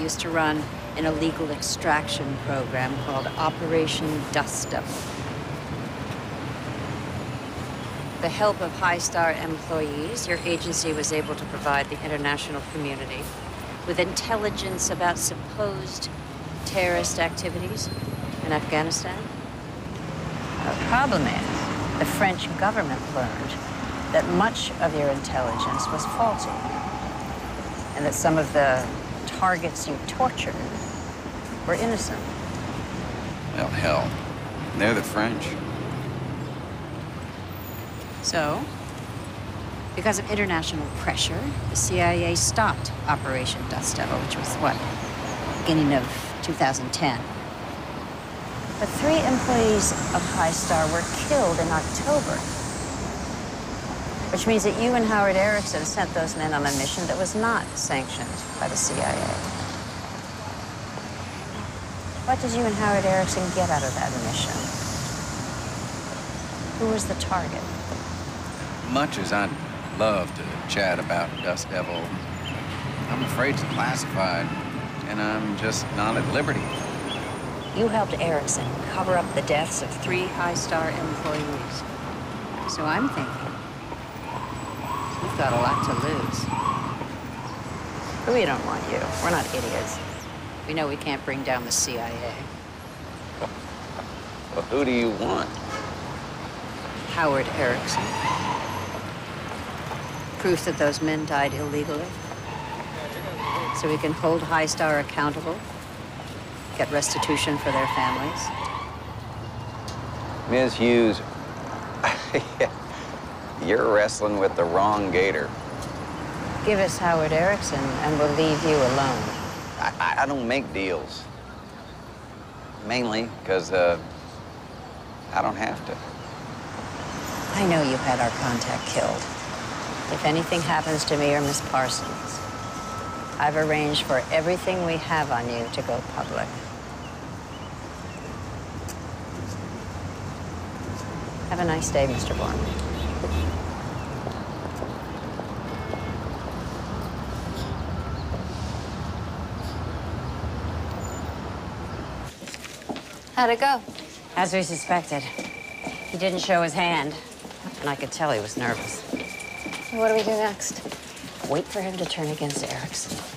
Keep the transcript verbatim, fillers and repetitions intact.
used to run an illegal extraction program called Operation Dust Devil. With the help of High Star employees, your agency was able to provide the international community with intelligence about supposed terrorist activities in Afghanistan. The problem is, the French government learned that much of your intelligence was faulty, and that some of the targets you tortured were innocent. Well, hell, they're the French. So, because of international pressure, the C I A stopped Operation Dust Devil, which was, what, beginning of two thousand ten. But three employees of High Star were killed in October, which means that you and Howard Erickson sent those men on a mission that was not sanctioned by the C I A. What did you and Howard Erickson get out of that mission? Who was the target? Much as I'd love to chat about Dust Devil, I'm afraid it's classified, and I'm just not at liberty. You helped Erickson cover up the deaths of three High Star employees. So I'm thinking, you've got a lot to lose. But we don't want you. We're not idiots. We know we can't bring down the C I A. Well, who do you want? Howard Erickson. Proof that those men died illegally. So we can hold High Star accountable, get restitution for their families. Miz Hughes, you're wrestling with the wrong gator. Give us Howard Erickson and we'll leave you alone. I, I don't make deals. Mainly because uh, I don't have to. I know you had our contact killed. If anything happens to me or Miss Parsons, I've arranged for everything we have on you to go public. Have a nice day, Mister Bourne. How'd it go? As we suspected. He didn't show his hand, and I could tell he was nervous. What do we do next? Wait for him to turn against Erickson.